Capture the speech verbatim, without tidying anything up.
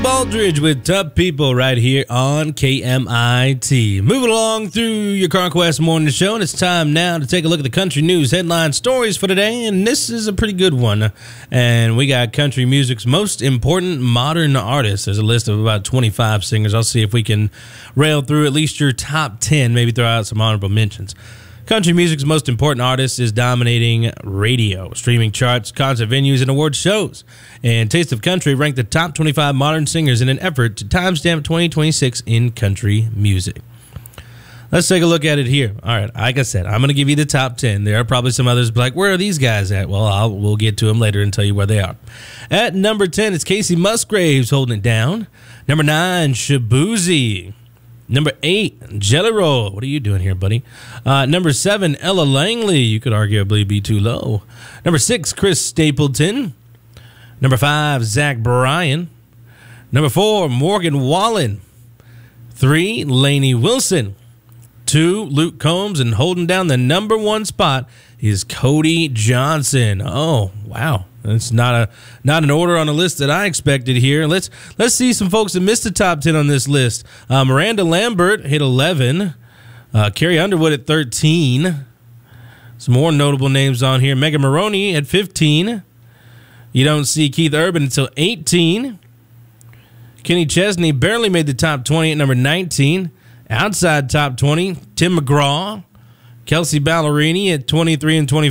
Baldridge with Tough People right here on K M I T. Moving along through your CarQuest Morning Show, and it's time now to take a look at the country news headline stories for today, and this is a pretty good one. And we got country music's most important modern artists. There's a list of about twenty-five singers. I'll see if we can rail through at least your top ten, maybe throw out some honorable mentions. Country music's most important artist is dominating radio, streaming charts, concert venues, and award shows. And Taste of Country ranked the top twenty-five modern singers in an effort to timestamp twenty twenty-six in country music. Let's take a look at it here. All right, like I said, I'm going to give you the top ten. There are probably some others like, where are these guys at? Well, I'll, we'll get to them later and tell you where they are. At number ten, it's Casey Musgraves holding it down. Number nine, Shaboozey. Number eight, Jelly Roll. What are you doing here, buddy? Uh, number seven, Ella Langley. You could arguably be too low. Number six, Chris Stapleton. Number five, Zach Bryan. Number four, Morgan Wallen. Three, Lainey Wilson. Two, Luke Combs. And holding down the number one spot is Cody Johnson. Oh, wow. That's not a not an order on the list that I expected here. Let's let's see some folks that missed the top ten on this list. Uh, Miranda Lambert hit eleven. Uh, Carrie Underwood at thirteen. Some more notable names on here. Megan Maroney at fifteen. You don't see Keith Urban until eighteen. Kenny Chesney barely made the top twenty at number nineteen. Outside top twenty, Tim McGraw. Kelsey Ballerini at twenty-three and twenty-four.